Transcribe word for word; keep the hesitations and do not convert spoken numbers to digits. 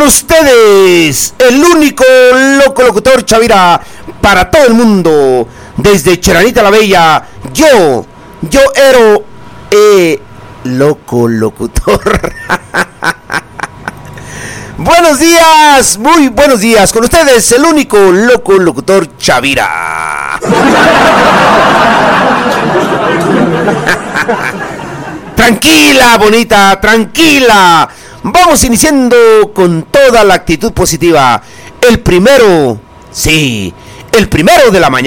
ustedes, el único loco locutor Chavira para todo el mundo, desde Cheranita la Bella, yo, yo ero eh, loco locutor. Buenos días, muy buenos días, con ustedes el único loco locutor Chavira. Tranquila, bonita, tranquila. Vamos iniciando con toda la actitud positiva. El primero, sí, el primero de la mañana.